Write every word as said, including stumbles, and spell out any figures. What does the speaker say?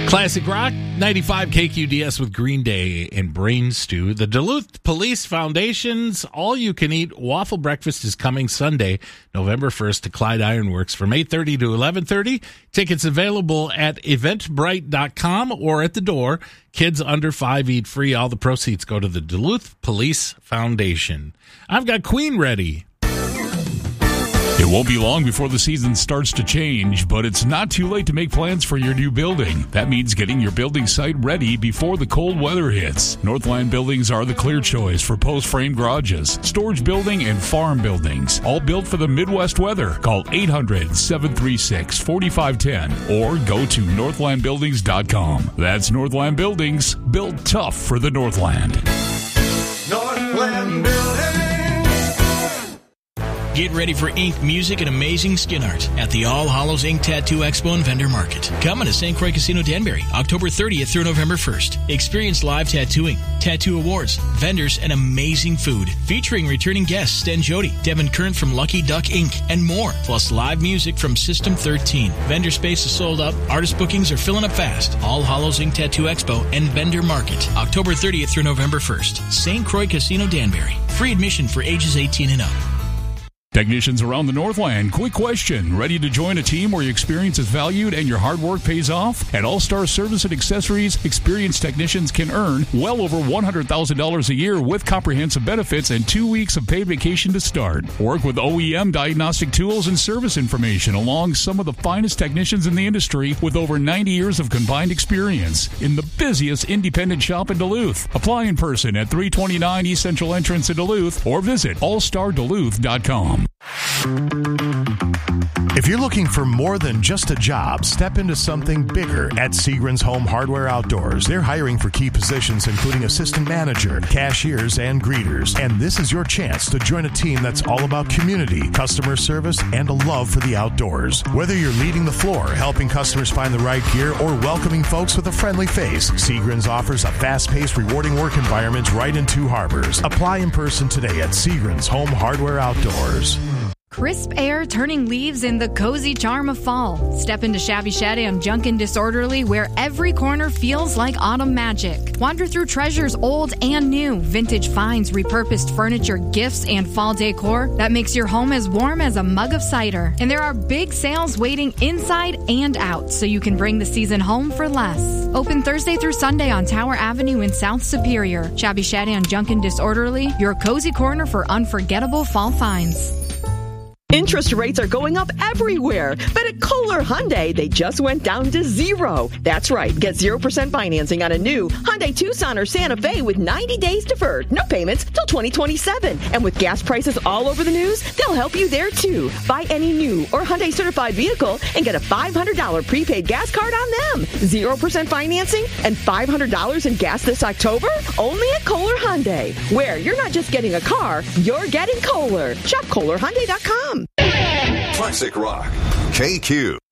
Classic Rock, ninety-five K Q D S with Green Day and Brain Stew. The Duluth Police Foundation's all-you-can-eat waffle breakfast is coming Sunday, November first, to Clyde Ironworks from eight thirty to eleven thirty. Tickets available at eventbrite dot com or at the door. Kids under five eat free. All the proceeds go to the Duluth Police Foundation. I've got Queen ready. It won't be long before the season starts to change, but it's not too late to make plans for your new building. That means getting your building site ready before the cold weather hits. Northland Buildings are the clear choice for post-frame garages, storage building, and farm buildings, all built for the Midwest weather. Call eight hundred, seven three six, four five one zero or go to northland buildings dot com. That's Northland Buildings, built tough for the Northland. Northland Buildings. Get ready for ink, music, and amazing skin art at the All Hallows Ink Tattoo Expo and Vendor Market. Coming to Saint Croix Casino Danbury, October thirtieth through November first. Experience live tattooing, tattoo awards, vendors, and amazing food. Featuring returning guests Sten Jody, Devin Kern from Lucky Duck Incorporated, and more. Plus live music from System thirteen. Vendor space is sold up. Artist bookings are filling up fast. All Hallows Ink Tattoo Expo and Vendor Market, October thirtieth through November first. Saint Croix Casino Danbury. Free admission for ages eighteen and up. Technicians around the Northland, quick question. Ready to join a team where your experience is valued and your hard work pays off? At All-Star Service and Accessories, experienced technicians can earn well over one hundred thousand dollars a year with comprehensive benefits and two weeks of paid vacation to start. Work with O E M diagnostic tools and service information along some of the finest technicians in the industry with over ninety years of combined experience in the busiest independent shop in Duluth. Apply in person at three twenty-nine East Central Entrance in Duluth or visit all star duluth dot com. If you're looking for more than just a job, step into something bigger at Seagram's Home Hardware Outdoors. They're hiring for key positions including assistant manager, cashiers, and greeters. And this is your chance to join a team that's all about community, customer service, and a love for the outdoors. Whether you're leading the floor, helping customers find the right gear, or welcoming folks with a friendly face, Seagram's offers a fast-paced, rewarding work environment right in Two Harbors. Apply in person today at Seagram's Home Hardware Outdoors. Crisp air turning leaves in the cozy charm of fall. Step into Shabby Shed on Junkin Disorderly, where every corner feels like autumn magic. Wander through treasures old and new, vintage finds, repurposed furniture, gifts, and fall decor that makes your home as warm as a mug of cider. And there are big sales waiting inside and out, so you can bring the season home for less. Open Thursday through Sunday on Tower Avenue in South Superior. Shabby Shed on Junkin Disorderly, your cozy corner for unforgettable fall finds. Interest rates are going up everywhere, but at Kohler Hyundai, they just went down to zero. That's right. Get zero percent financing on a new Hyundai Tucson or Santa Fe with ninety days deferred. No payments till twenty twenty-seven. And with gas prices all over the news, they'll help you there too. Buy any new or Hyundai certified vehicle and get a five hundred dollars prepaid gas card on them. zero percent financing and five hundred dollars in gas this October? Only at Kohler Hyundai, where you're not just getting a car, you're getting Kohler. Shop Kohler Hyundai dot com. Classic Rock, K Q.